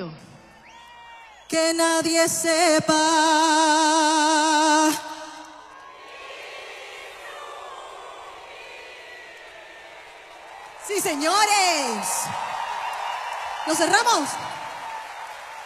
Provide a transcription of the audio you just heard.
momento. Que nadie sepa. Sí, señores. ¿Nos cerramos?